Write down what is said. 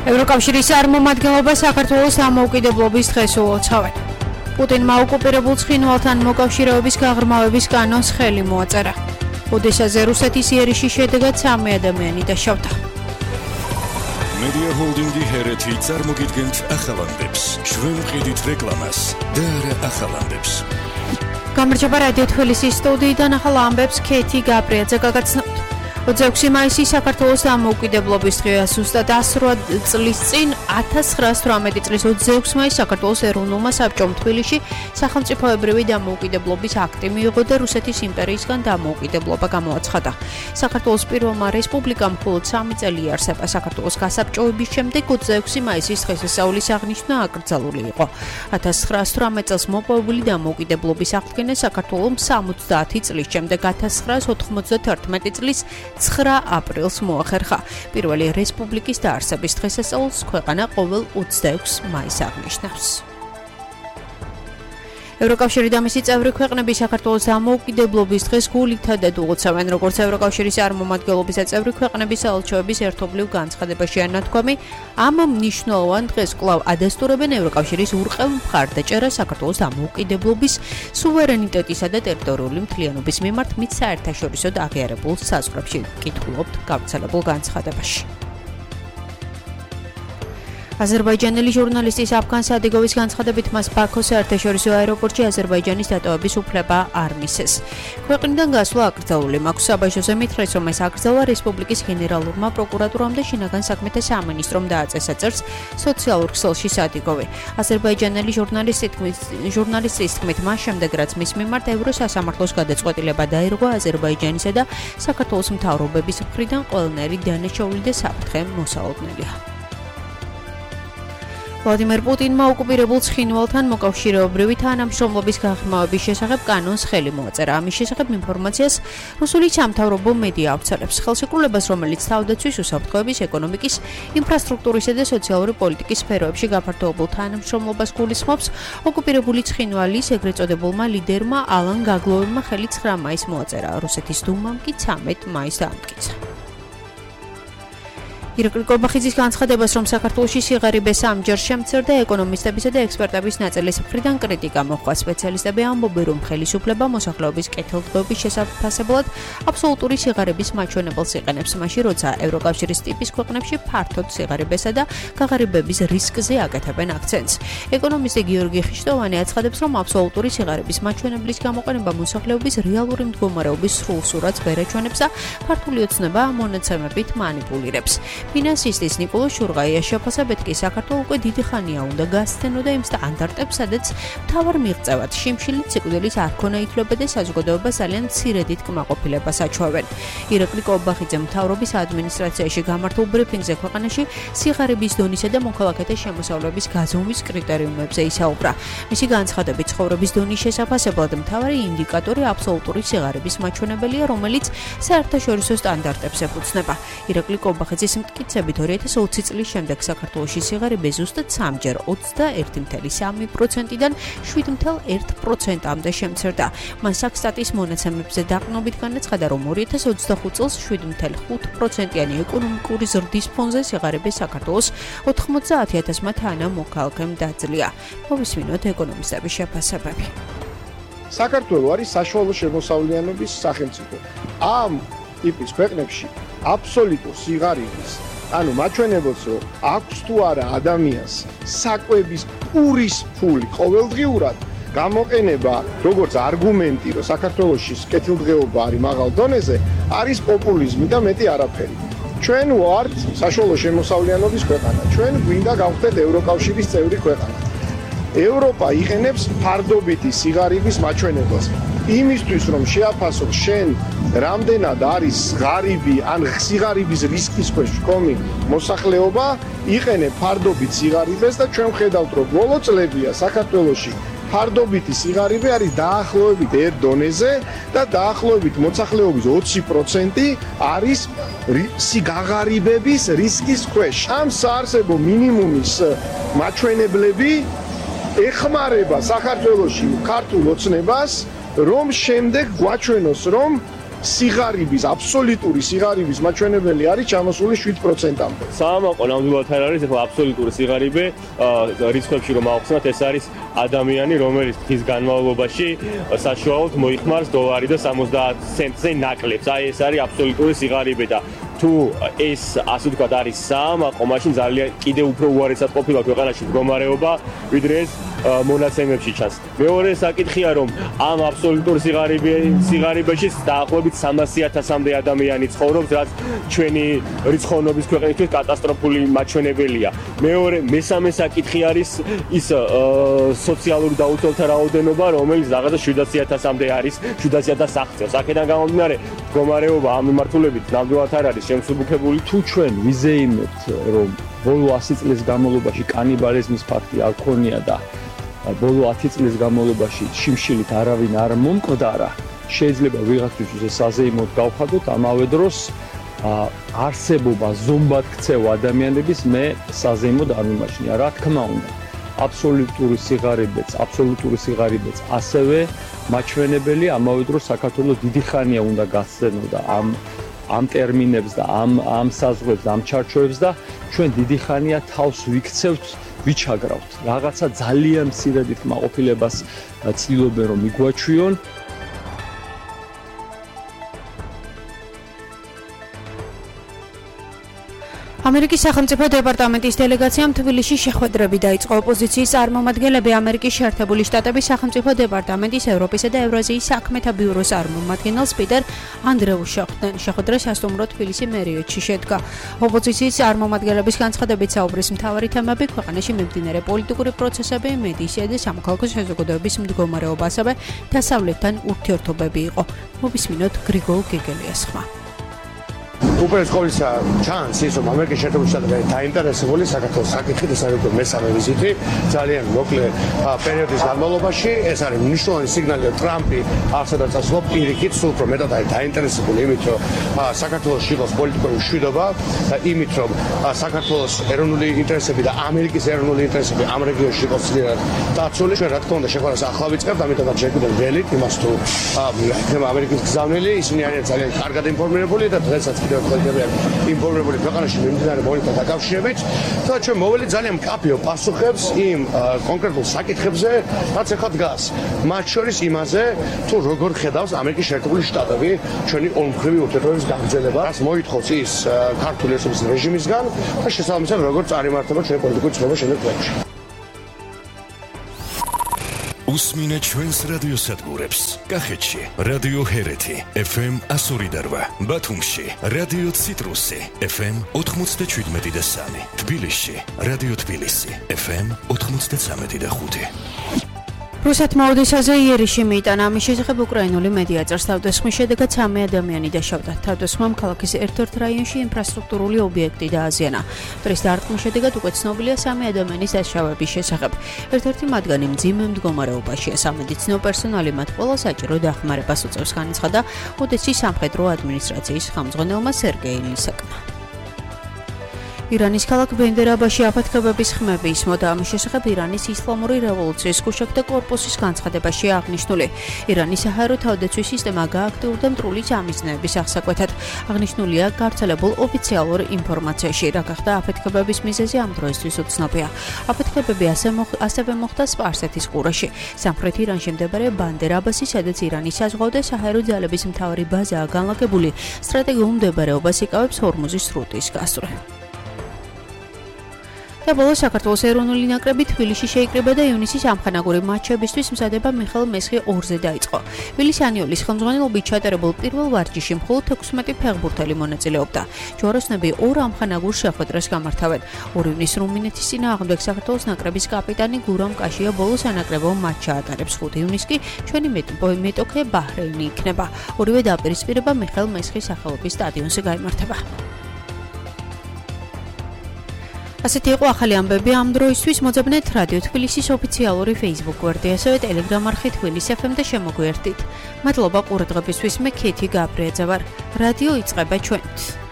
ევროკავშირის წარმომადგენლობა საქართველოს დამოუკიდებლობის დღეს უოცავენ. პუტინმა ოკუპირებულ ცხინვალთან მოკავშირეობის გაღრმავების კანონს ხელი მოაწერა. ოდესაზე რუსეთის იერიშის შედეგად 3 ადამიანი დაშავდა. Media Holding-ი ჰერეთი წარმოგიდგენთ ახალანდებს. ჩვენ ვყიდით რეკლამას და არა ახალანდებს. გამარჯობა რადიო თბილისის სტუდიიდან ახალ ამბებს ქეთი გაბრიაძე გაგაცნობთ. 26 მაისი საქართველოს დამოუკიდებლობის დღეა. ზუსტად 108 წლის წინ 1918 წლის 26 მაისს საქართველოს ეროვნულმა საბჭომ თბილისში სახელმწიფოებრივი დამოუკიდებლობის აქტი მიიღო და რუსეთის იმპერიისგან დამოუკიდებლობა გამოაცხადა. საქართველოს პირველმა რესპუბლიკამ მხოლოდ 3 წელი იარსება. საქართველოს გასაბჭოების შემდეგ 26 მაისის დღესასწაულის აღნიშვნა აკრძალული იყო. 1918 წელს მოპოვებული დამოუკიდებლობის აღდგენა საქართველოს 70 წლის შემდეგ 1991 წლის 9 აპრილს მოახერხა. პირველი რესპუბლიკის დაარსების დღესასწაულს ქვეყანა ყოველ 26 მაისს აღნიშნავს. ევროკავშირი და მისი წევრი ქვეყნები საქართველოს დამოუკიდებლობის დღეს გულითადად უღუცავენ, როგორც ევროკავშირის წარმომადგენლობის და წევრი ქვეყნების საელჩოების ერთობლივ განცხადებაში ანათქვამი, ამ მნიშვნელოვან დღეს კვლავ ადასტურებენ ევროკავშირის ურყევ მხარდაჭერას საქართველოს დამოუკიდებლობის, სუვერენიტეტისა და ტერიტორიული მთლიანობის მიმართ მით საერთაშორისოდ აღიარებულ საზღვრებში. კითხულობთ გავრცელებულ განცხადებაში. აზერბაიჯანელი ჟურნალისტის აფგან სადიგოვის განცხადებით მას ბაქოს საერთაშორისო აეროპორტში აზერბაიჯანის დატოვების უფლება არ მისცეს. ქვეყნიდან გასვლა აკრძალული მაქვს საბაჟოზე მითხრეს, რომ ეს აკრძალვა რესპუბლიკის გენერალურმა პროკურატურამ და შინაგან საქმეთა სამინისტრომ დააწესა წერს სოციალურ ქსელში სადიგოვი. აზერბაიჯანელი ჟურნალისტის თქმით, მას შემდეგ რაც მის მიმართ ევროსასამართლოს გადაწყვეტილება დაირღვა აზერბაიჯანისა და საქართველოს მთავრობების მხრიდან ყველნაირი დანაშაული და საფრთხე მოსალოდნელია. ვლადიმერ პუტინმა ოკუპირებულ ცხინვალთან მოკავშირეობრივი თანამშრომლობის გაღრმავების შესახებ კანონს ხელი მოაწერა. ამის შესახებ ინფორმაციას რუსული სამთავრობო მედია ავრცელებს. ხელშეკრულებას, რომელიც თავდაცვის, უსაფრთხოების, ეკონომიკის, ინფრასტრუქტურისა და სოციალური პოლიტიკის სფეროებში გაფართოებულ თანამშრომლობას გულისხმობს, ოკუპირებული ცხინვალის ეგრეთ წოდებულმა ლიდერმა ალან გაგლოვებმა ხელი 9 მაისს მოაწერა. რუსეთის დუმამ კი 13 მაისს დაამტკიცა. ირაკლი კობახიძის განცხადებას, რომ საქართველოში სიღარიბე სამჯერ შემცირდა, ეკონომისტებისა და ექსპერტების ნაწილის მხრიდან კრიტიკა მოჰყვა. სპეციალისტები ამბობენ, რომ ხელისუფლება მოსახლეობის კეთილდღეობის შესაფასებლად აბსოლუტური სიღარიბის მაჩვენებელს იყენებს, მაშინ როცა ევროკავშირის ტიპის ქვეყნებში ფართოდ სიღარიბესა და გაღარიბების რისკზე აკეთებენ აქცენტს. ეკონომისტი გიორგი ხიშტოვანი აცხადებს, რომ აბსოლუტური სიღარიბის მაჩვენებლის გამოყენება მოსახლეობის რეალური მდგომარეობის სრულ სურათს ვერ აჩვენებს და ქართული ოცნება მონაცემებით მანიპულირებს. ფინანსისტის ნიკოლოზ შურღაიას შეფასებით კი საქართველოს უკვე დიდი ხანია უნდა გასცენოდა იმ სტანდარტებს, სადაც მთავარ მიღწევად შიმშილის სიკვდილის არ ქონა ითვლება და საზოგადოება ძალიან მცირედით კმაყოფილებას აჩვევენ. ირაკლი კობახიძე მთავრობის ადმინისტრაციაში გამართულ ბრიფინგზე ქვეყანაში სიღარიბის დონისა და მოქალაქეთა შემოსავლების გაზომვის კრიტერიუმებზე ისაუბრა. მისი განცხადებით, ცხოვრების დონის შესაფასებლად მთავარი ინდიკატორი აბსოლუტური სიღარიბის მაჩვენებელია, რომელიც საერთაშორისო სტანდარტებს ეფუძნება. ირაკლი კობახიძის მტკიცებით 2020 წლის შემდეგ საქართველოში სიღარიბე ზუსტად 3ჯერ 21.3%-დან 7.1%-მდე შემცირდა. მან საქსტატის მონაცემებზე დაყრდნობით განაცხადა, რომ 2025 წელს 7.5%-იანი ეკონომიკური ზრდის ფონზე სიღარიბე საქართველოს 90,000-მა თანამოქალაქემ დაძლია. მოვისმინოთ ეკონომისტების შეფასებები. საქართველო არის საშუალო შემოსავლიანობის სახელმწიფო. ამ ტიპის ქვეყნებში აბსოლუტურ სიღარიბის, ანუ მაჩვენებელს, რომ აქვს თუ არა ადამიანს საკვების პურის ფული ყოველდღიურად გამოყენება, როგორც არგუმენტი, რომ საქართველოში კეთილდღეობა არის მაღალ დონეზე, არის პოპულიზმი და მეტი არაფერი. ჩვენ ვართ საშუალო შემოსავლიანობის ქვეყანა. ჩვენ გვინდა გავხდეთ ევროკავშირის წევრი ქვეყანა. ევროპა იყენებს ფარდობითი სიღარიბის მაჩვენებელს. იმისთვის, რომ შეაფასოთ შენ რამდენად არის ღარიბი ან სიღარიბის რისკის ქვეშ მდგომი მოსახლეობა, იყენებ ფარდობით სიღარიბეს და ჩვენ ვხედავთ, რომ ბოლო წლებია საქართველოში ფარდობითი სიღარიბე არის დაახლოებით ერთ დონეზე და დაახლოებით მოსახლეობის 20% არის სიღარიბების რისკის ქვეშ. ამ საარსებო მინიმუმის მაჩვენებლები ეხმარება საქართველოში ქართულ ოცნებას, რომ შემდეგ გვაჩვენოს, რომ სიღარიბის, აბსოლუტური სიღარიბის მაჩვენებელი არის ჩამოსული 7%-მდე. საამაყო ნამდვილად არ არის, ეხლა აბსოლუტური სიღარიბე რიცხვებში რომ ავხსნათ, ეს არის ადამიანი, რომელიც დღის განმავლობაში საშუალოდ მოიხმარს $1 და 70 ცენტზე ნაკლებს. აი ეს არის აბსოლუტური სიღარიბე და თუ ეს ასე ვთქვათ არის საამაყო, მაშინ ძალიან კიდე უფრო უარესად ყოფილა ქვეყანაში მდგომარეობა, ვიდრე ეს მონაცემებში ჩანს. მეორე საკითხია, რომ ამ აბსოლუტურ სიღარიბეში დაახლოებით 300,000-მდე ადამიანი ცხოვრობს, რაც ჩვენი რიცხოვნობის ქვეყნისთვის კატასტროფული მაჩვენებელია. მესამე საკითხი არის ის სოციალური დაუცველთა რაოდენობა, რომელიც რაღაცა 700,000-მდე არის, 700,000 აღწევს. აქედან გამომდინარე, მდგომარეობა ამ მიმართულებით ნამდვილად არ არის შემსუბუქებული. თუ ჩვენ ვიზეიმებთ, რომ ბოლო 100 წლის განმავლობაში კანიბალიზმის ფაქტი არ ქონია და ბოლო 10 წლის განმავლობაში შიმშილით არავინ არ მომკვდარა, შეიძლება ვიღაცისთვის ეს საზეიმოდ გავხადოთ, ამავე დროს არსებობა ზომბად ქცევ ადამიანების მე საზეიმოდ არ მიმაჩნია. რა თქმა უნდა, აბსოლუტური სიღარიბეც ასევე მაჩვენებელი, ამავე დროს საქართველოს დიდი ხანია უნდა გასცემოდა ამ ტერმინებს და ამ საზღვრებს, ამ ჩარჩოებს და ჩვენ დიდი ხანია თავს ვიქცევთ, ვიჩაგრავთ. რაღაცა ძალიან მცირედი კმაყოფილებას ცდილობენ რომ მიგვაჩვიონ. ამერიკის სახელმწიფო დეპარტამენტის დელეგაციამ თბილისში შეხვედრები დაიწყო. ოპოზიციის წარმომადგენლები ამერიკის შეერთებული შტატების სახელმწიფო დეპარტამენტის ევროპისა და ევრაზიის საქმეთა ბიუროს წარმომადგენელს პიტერ ანდრეუს შეხვდნენ. შეხვედრა სასტუმრო თბილისი მერიოტში შედგა. ოპოზიციის წარმომადგენლების განცხადებით საუბრის მთავარი თემები ქვეყანაში მიმდინარე პოლიტიკური პროცესები, მედიისა და სამოქალაქო საზოგადოების მდგომარეობა, ასევე დასავლეთთან ურთიერთობები იყო. მოვისმინოთ გრიგოლ გეგელიას ხმა. უპირველეს ყოვლისა ჩანს ის, რომ ამერიკის შეერთებული შტატები დაინტერესებული საქართველოს საკითხით, ეს არის მესამე ვიზიტი ძალიან მოკლე პერიოდის განმავლობაში. ეს არის მნიშვნელოვანი სიგნალი, რომ ტრამპი აღსადა წასულობ პირიქით, სულ უფრო მეტად არის დაინტერესებული იმით, რომ საქართველოს იყოს პოლიტიკური მშვიდობა და იმით, რომ საქართველოს ეროვნული ინტერესები და ამერიკის ეროვნული ინტერესები ამ რეგიონში იყოს ძლიერ დაცული. ჩვენ რა თქმა უნდა შეხვედრას ახლა ვიწყებთ, ამიტომაც შეგვიძლია ველით იმას, თუ იქნება ამერიკის გზავნილი, ისინი არიან ძალიან კარგად ინფორმირებული და დღესაც ინფორმირებული ქვეყანაში მიმდინარე მონიტორთან დაკავშირებით და ჩვენ მოვლით ძალიან მკაფიო პასუხებს იმ კონკრეტულ საკითხებზე, რაც ახლა დგას. მათ შორის იმაზე, თუ როგორ ხედავს ამერიკის შეერთებული შტატები ჩვენი ორმხრივი ურთიერთობების გაგრძელებას, მოითხოვს ის ქართული ეროვნების რეჟიმისგან და შესაბამისად როგორ წარიმართება ჩვენი პოლიტიკური ცხოვრება შემდეგ წლებში. უსმინე ჩვენს რადიოსადგურებს. კახეთში რადიო ჰერეთი FM 102.8, ბათუმში რადიო ციტრუსი FM 97.3, თბილისში რადიო თბილისი FM 93.5. რუსეთმა ოდესაზე იერიში მიიტანა. ამის შესახებ უკრაინული მედია წერს. თავდასხმის შედეგად 3 ადამიანი დაშავდა. თავდასხმამ ქალაქის ერთ-ერთ რაიონში ინფრასტრუქტურული ობიექტი დააზიანა. პრის დარტყმის შედეგად უკვე ცნობილია 3 ადამიანის დაშავების შესახებ. ერთ-ერთი მათგანი მძიმე მდგომარეობაშია. სამედიცინო პერსონალი მათ ყველა საჭირო დახმარებას უწევს, განაცხადა ოდესის სამხედრო ადმინისტრაციის ხელმძღვანელმა სერგეი ლისაკმა. ირანის ქალაქ ბენდერაბაში აფეთქებების ხმები ისმოდა. ამის შესახებ ირანის ისლამური რევოლუციის გუშაგთა კორპუსის განცხადებაში აღნიშნული. ირანის საჰაერო თავდაცვის სისტემა გააქტიურდა მტრული სამიზნეების აღსაკვეთად. აღნიშნულია გავრცელებულ ოფიციალურ ინფორმაციაში, რა გახდა აფეთქებების მიზეზი ამ დროისთვის უცნობია. აფეთქებები ასევე მოხდა სპარსეთის ყურეში, სამხრეთ ირანში მდებარე ბანდერ-აბასი, სადაც ირანის საზღვაო და საჰაერო ძალების მთავარი ბაზაა განლაგებული. სტრატეგიულ მდებარეობას იკავებს ჰორმუზის სრუტის გასწვრივ. და ბოლოს საქართველოს ეროვნული ნაკრები თბილისში შეიკრიბა და ივნისის ამხანაგური მატჩებისთვის მზადება მიხელ მესხი 2-ზე დაიწყო. ვილის ანიოლის ხელმძღვანელობით ჩატარებულ პირველ ვარჯიშში მხოლოდ 16 ფეხბურთელი მონაწილეობდა. ჯვაროსნები 2 ამხანაგურ შეხვედრას გამართავენ. 2 ივნის რუმინეთის წინააღმდეგ საქართველოს ნაკრების კაპიტანი გურამ კაშია ბოლოს ანაკრებო მატჩს ატარებს. 5 ივნის კი ჩვენი მეტოქე ბაჰრეინი იქნება. ორივე დაპირისპირება მიხელ მესხის სახელობის სტადიონზე გაიმართება. ასეთი იყო ახალი ამბები ამ დროისთვის. მოძებნეთ რადიო თბილისის ოფიციალური Facebook გვერდი, ასევე Telegram არხი თბილისს FM და შემოგვიერთდით. მადლობა ყურადღებისთვის. მე ქეთი გაბრიაძე ვარ. რადიო იწყება ჩვენთვის.